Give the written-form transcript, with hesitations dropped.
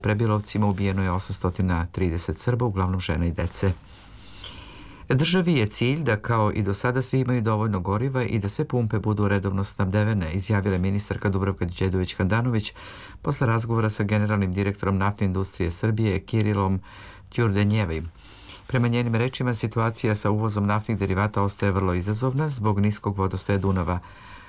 Prebilovcima ubijeno je 830 Srba, uglavnom žena i dece. Državi je cilj da kao i do sada svi imaju dovoljno goriva i da sve pumpe budu redovno snabdevene, izjavila je ministarka Dubravka Đedović-Handanović posle razgovora sa generalnim direktorom naftne industrije Srbije Kirilom Đurdenjevim. Prema njenim rečima, situacija sa uvozom naftnih derivata ostaje vrlo izazovna zbog niskog vodostaja Dunava.